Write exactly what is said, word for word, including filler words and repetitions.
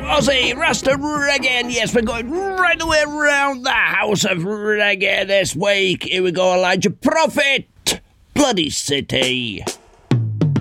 Aussie Rasta Reggae, and yes, we're going right the way around the house of reggae this week. Here we go, Elijah Prophet, Bloody City.